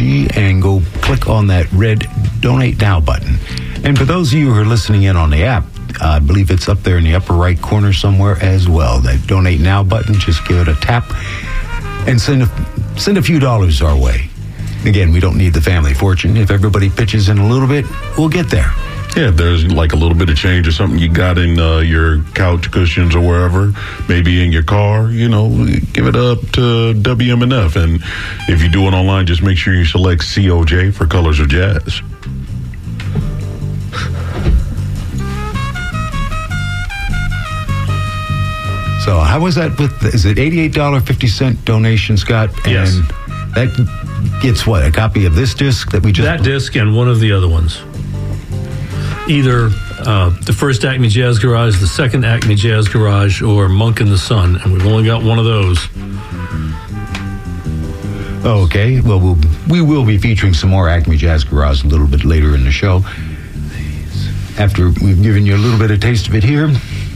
KPFG and go click on that red Donate Now button. And for those of you who are listening in on the app, I believe it's up there in the upper right corner somewhere as well. That Donate Now button, just give it a tap and send a few dollars our way. Again, we don't need the family fortune. If everybody pitches in a little bit, we'll get there. Yeah, if there's like a little bit of change or something you got in your couch cushions or wherever, maybe in your car, give it up to WMNF. And if you do it online, just make sure you select COJ for Colors of Jazz. So how was that is it $88.50 donation, Scott? Yes. And that gets what? A copy of this disc that we just... That disc and one of the other ones. Either the first Acme Jazz Garage, the second Acme Jazz Garage, or Monk in the Sun, and we've only got one of those. Okay, well, we will be featuring some more Acme Jazz Garage a little bit later in the show. After we've given you a little bit of taste of it here.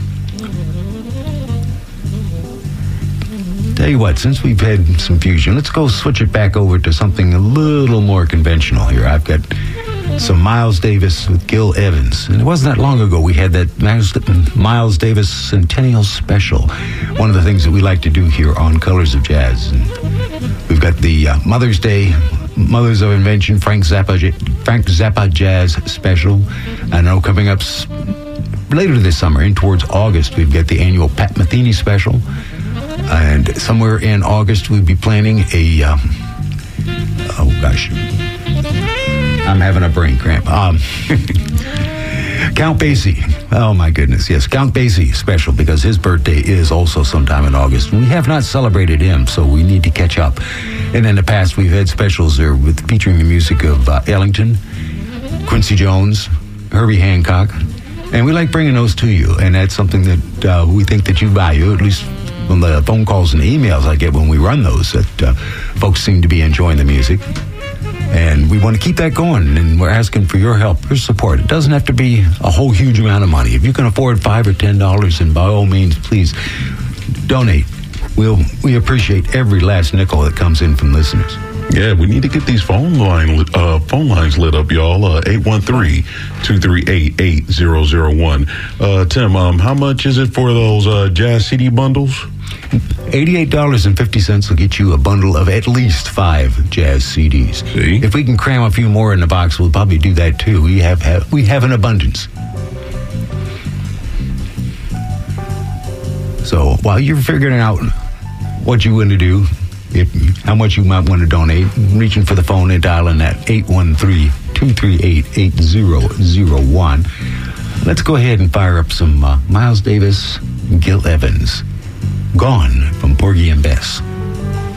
Tell you what, since we've had some fusion, let's go switch it back over to something a little more conventional here. I've got some Miles Davis with Gil Evans. And it wasn't that long ago we had that Miles Davis Centennial Special. One of the things that we like to do here on Colors of Jazz. And we've got the Mother's Day, Mothers of Invention, Frank Zappa Jazz Special. I know coming up later this summer, in towards August, we've got the annual Pat Metheny Special. And somewhere in August, we'll be planning a... oh, gosh. I'm having a brain cramp. Count Basie. Oh, my goodness. Yes, Count Basie special, because his birthday is also sometime in August. We have not celebrated him, so we need to catch up. And in the past, we've had specials there featuring the music of Ellington, Quincy Jones, Herbie Hancock. And we like bringing those to you. And that's something that we think that you value, at least from the phone calls and emails I get when we run those, that folks seem to be enjoying the music. And we want to keep that going, and we're asking for your help, your support. It doesn't have to be a whole huge amount of money. If you can afford $5 or $10, then by all means, please donate. We appreciate every last nickel that comes in from listeners. Yeah, we need to get these phone lines lit up, y'all. 813-238-8001. Tim, how much is it for those jazz CD bundles? $88.50 will get you a bundle of at least 5 jazz CDs. See? If we can cram a few more in the box, we'll probably do that too. We have an abundance. So while you're figuring out what you want to do, how much you might want to donate, reaching for the phone and dialing that 813-238-8001. Let's go ahead and fire up some Miles Davis, Gil Evans. Gone from Porgy and Bess.